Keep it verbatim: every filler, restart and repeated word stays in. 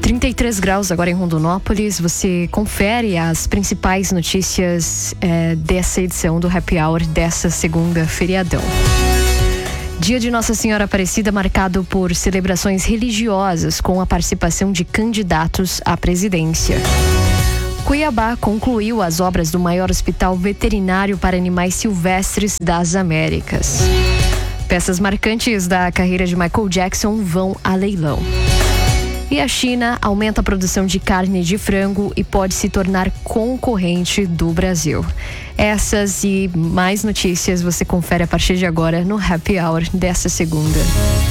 trinta e três graus agora em Rondonópolis. Você confere as principais notícias é, dessa edição do Happy Hour dessa segunda feriadão. Dia de Nossa Senhora Aparecida marcado por celebrações religiosas com a participação de candidatos à presidência. Cuiabá concluiu as obras do maior hospital veterinário para animais silvestres das Américas. Peças marcantes da carreira de Michael Jackson vão a leilão. E a China aumenta a produção de carne de frango e pode se tornar concorrente do Brasil. Essas e mais notícias você confere a partir de agora no Happy Hour dessa segunda.